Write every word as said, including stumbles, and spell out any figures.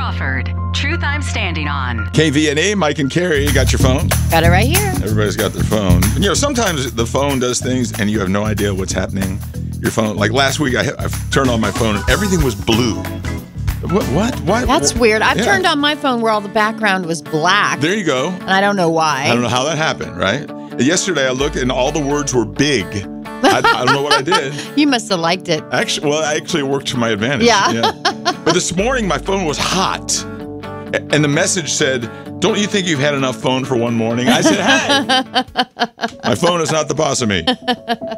Crawford. Truth I'm standing on. K V N A, Mike and Carrie, you got your phone? Got it right here. Everybody's got their phone. You know, sometimes the phone does things and you have no idea what's happening. Your phone, like last week, I, I turned on my phone and everything was blue. What? What? What? That's weird. I've Yeah. turned on my phone where all the background was black. There you go. And I don't know why. I don't know how that happened, right? Yesterday I looked and all the words were big. I, I don't know what I did. You must have liked it. Actually, well, I actually worked to my advantage. Yeah. But this morning my phone was hot, and the message said, "Don't you think you've had enough phone for one morning?" I said, "Hey, my phone is not the boss of me."